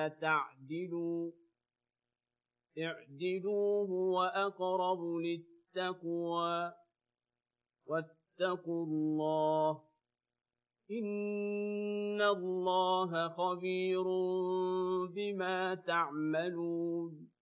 ألا تعدلوا اعدلوا هو أقرب للتقوى واتقوا الله إن الله خبير بما تعملون